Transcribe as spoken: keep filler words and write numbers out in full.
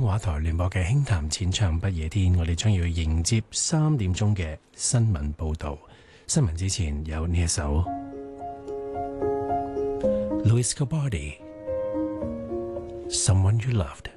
通話台聯播嘅輕談淺唱不夜天，我哋將要迎接三點鐘嘅新聞報道。新聞之前有呢一首 Louis Capaldi Someone You Loved。